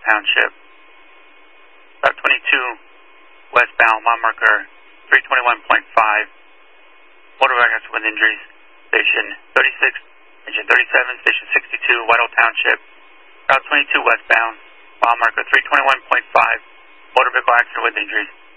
Township. Route 22 westbound, mile marker 321.5. Motorbike accident with injuries. Station 36, Engine 37, Station 62, Whitehall Township. Route 22 westbound, mile marker 321.5. Motor vehicle accident with injuries.